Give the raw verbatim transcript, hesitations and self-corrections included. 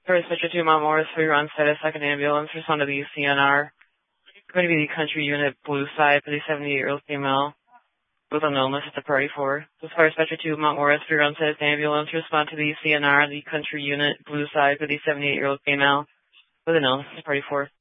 First Dispatcher two, Mount Morris, three Run status, second ambulance, respond to the C N R. Going to be the country unit, blue side, for the seventy-eight-year-old female with an illness at the priority four. This Fire Dispatcher two, Mount Morris, three Run status, ambulance, respond to the C N R, the country unit, blue side, for the seventy-eight-year-old female with an illness at the priority four.